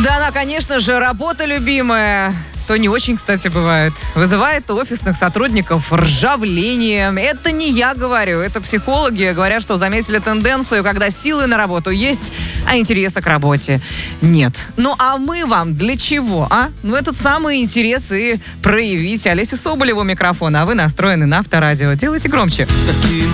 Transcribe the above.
Да, она, конечно же, работа любимая. То не очень, кстати, бывает. Вызывает у офисных сотрудников ржавление. Это не я говорю, это психологи говорят, что заметили тенденцию, когда силы на работу есть, а интереса к работе нет. Ну, а мы вам для чего, а? Ну, этот самый интерес и проявить. Олеся Соболева у микрофона, а вы настроены на Авторадио. Делайте громче.